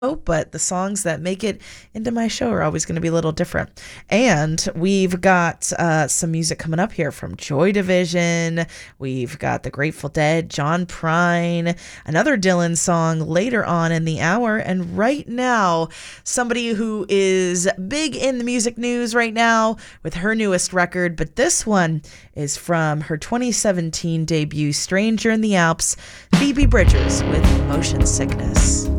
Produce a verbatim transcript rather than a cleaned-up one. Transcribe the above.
but the songs that make it into my show are always going to be a little different. And we've got uh, some music coming up here from Joy Division. We've got the Grateful Dead, John Prine, another Dylan song later on in the hour. And right now, somebody who is big in the music news right now with her newest record, but this one is from her twenty seventeen debut, Stranger in the Alps, Phoebe Bridgers with Motion Sickness.